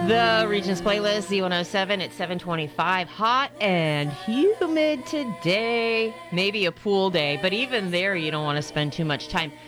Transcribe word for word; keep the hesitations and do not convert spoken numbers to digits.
The Regions playlist, Z one oh seven at seven twenty-five. Hot and humid today. Maybe a pool day, but even there, you don't want to spend too much time.